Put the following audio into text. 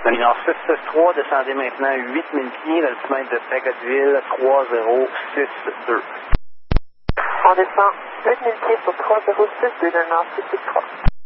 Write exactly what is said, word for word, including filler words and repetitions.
Alors six six trois, descendez maintenant huit mille pieds, l'altimètre de Bagotville, trois zéro six deux. On descend huit mille pieds sur trois zéro six deux, le nord six six trois.